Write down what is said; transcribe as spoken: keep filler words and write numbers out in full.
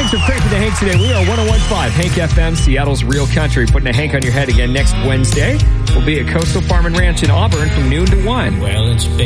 Thanks for cranking the Hank today. We are one oh one point five Hank F M, Seattle's Real Country. Putting a Hank on your head again next Wednesday. We'll be at Coastal Farm and Ranch in Auburn from noon to one. Well, it's been